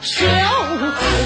小孩。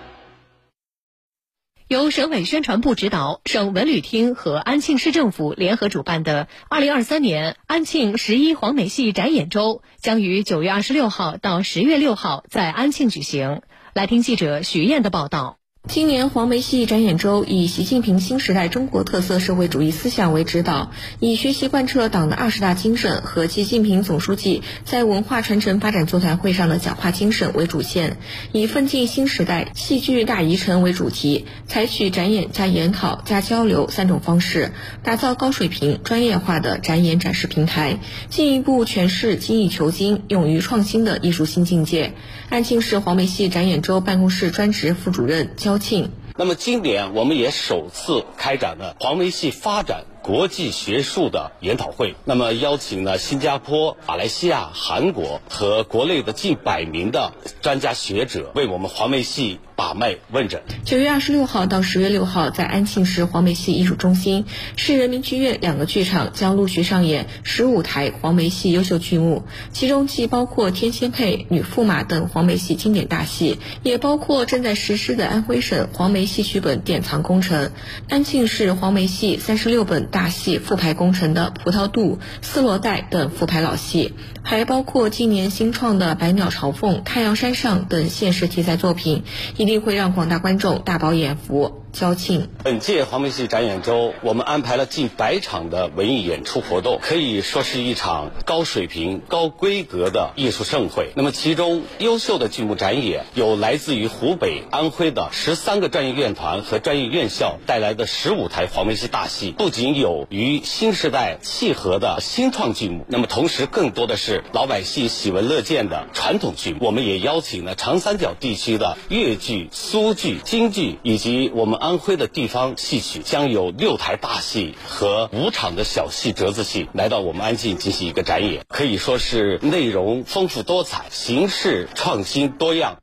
由省委宣传部指导，省文旅厅和安庆市政府联合主办的2023年安庆11黄梅戏展演周将于9月26号到10月6号在安庆举行。来听记者徐燕的报道。 今年黄梅戏展演周以习近平新时代中国特色社会主义思想为指导，以学习贯彻党的20大精神和习近平总书记在文化传承发展座谈会上的讲话精神为主线，以奋进新时代戏剧大移程为主题，采取展演加研讨加交流3种方式，打造高水平专业化的展演展示平台，进一步诠释精益求精勇于创新的艺术新境界。安庆市黄梅戏展演周办公室专职副主任焦庆。 那么今年我们也首次开展了黄梅戏发展国际学术的研讨会，那么邀请了新加坡、马来西亚、韩国和国内的近100名的专家学者为我们黄梅戏把脉问诊。 9月26号到10月6号，在安庆市黄梅戏艺术中心、市人民剧院2个剧场将陆续上演15台黄梅戏优秀剧目，其中既包括《天仙配》、《女驸马》等黄梅戏经典大戏，也包括正在实施的安徽省黄梅戏曲本典藏工程、安庆市黄梅戏36本大戏复排工程的《葡萄肚》、《丝罗带》等复排老戏，还包括今年新创的《百鸟朝凤》、《太阳山上》等现实题材作品，一定会让广大观众大饱眼福。焦庆， 本届黄梅戏展演周，我们安排了近100场的文艺演出活动，可以说是一场高水平、高规格的艺术盛会。那么其中优秀的剧目展演有来自于湖北、安徽的13个专业院团和专业院校带来的15台黄梅戏大戏，不仅有与新时代契合的新创剧目，那么同时更多的是老百姓喜闻乐见的传统剧目。我们也邀请了长三角地区的粤剧、苏剧、京剧以及我们安徽的地方戏曲，将有6台大戏和5场的小戏折子戏来到我们安庆进行一个展演，可以说是内容丰富多彩，形式创新多样。